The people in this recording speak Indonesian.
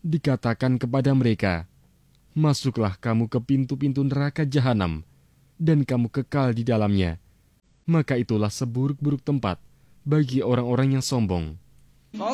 Dikatakan kepada mereka, "Masuklah kamu ke pintu-pintu neraka jahanam, dan kamu kekal di dalamnya." Maka itulah seburuk-buruk tempat bagi orang-orang yang sombong.